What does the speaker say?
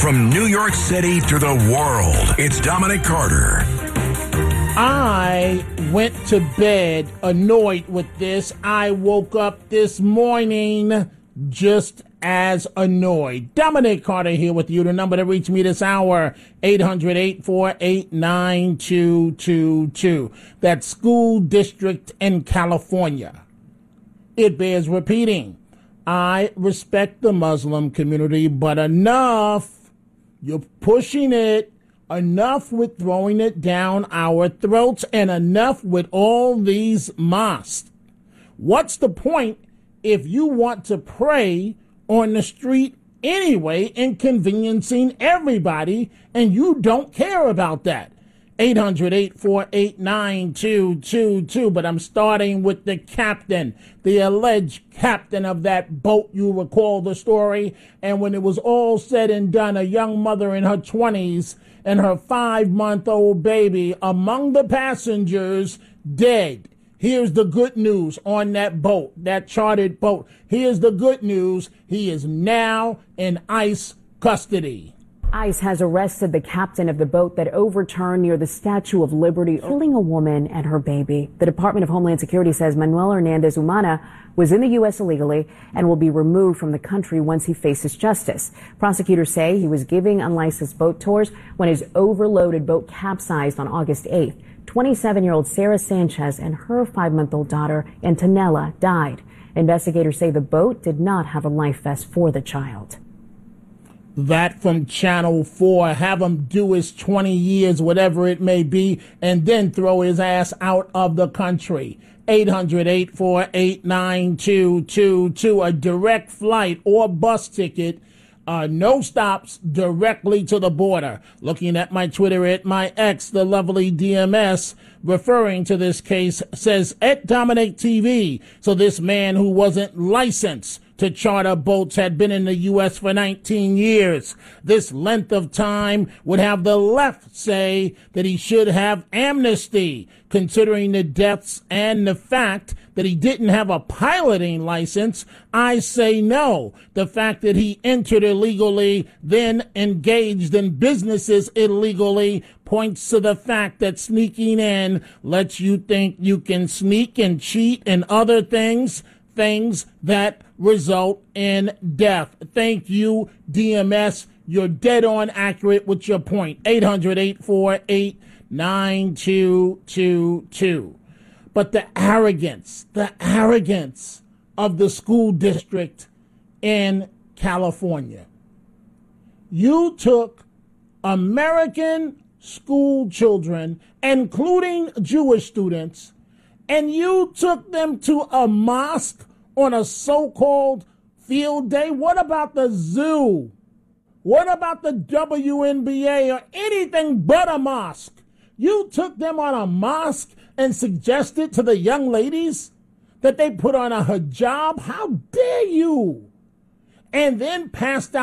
From New York City to the world, it's Dominic Carter. I went to bed annoyed with this. I woke up this morning just as annoyed. Dominic Carter here with you. The number to reach me this hour, 800-848-9222. That school district in California. It bears repeating. I respect the Muslim community, but enough. You're pushing it. Enough with throwing it down our throats, and enough with all these mosques. What's the point if you want to pray on the street anyway, inconveniencing everybody, and you don't care about that? 800-848-9222. But I'm starting with the captain, the alleged captain of that boat. You recall the story. And when it was all said and done, a young mother in her 20s and her 5-month-old baby among the passengers dead. Here's the good news on that boat, that chartered boat. Here's the good news. He is now in ICE custody. ICE has arrested the captain of the boat that overturned near the Statue of Liberty, killing a woman and her baby. The Department of Homeland Security says Manuel Hernandez Umana was in the U.S. illegally and will be removed from the country once he faces justice. Prosecutors say he was giving unlicensed boat tours when his overloaded boat capsized on August 8th. 27-year-old Sarah Sanchez and her 5-month-old daughter, Antonella, died. Investigators say the boat did not have a life vest for the child. That from Channel 4. Have him do his 20 years, whatever it may be, and then throw his ass out of the country. 800-848-9222. A direct flight or bus ticket, no stops, directly to the border. Looking at my Twitter, at my ex, the lovely DMS, referring to this case, says, at Dominic TV. So this man who wasn't licensed to charter boats had been in the U.S. for 19 years. This length of time would have the left say that he should have amnesty, considering the deaths and the fact that he didn't have a piloting license. I say no. The fact that he entered illegally, then engaged in businesses illegally, points to the fact that sneaking in lets you think you can sneak and cheat and other things that result in death. Thank you, DMS. You're dead on accurate with your point. 800-848-9222. But the arrogance of the school district in California. You took American school children, including Jewish students, and you took them to a mosque on a so-called field day. What about the zoo? What about the WNBA or anything but a mosque? You took them on a mosque and suggested to the young ladies that they put on a hijab? How dare you? And then passed out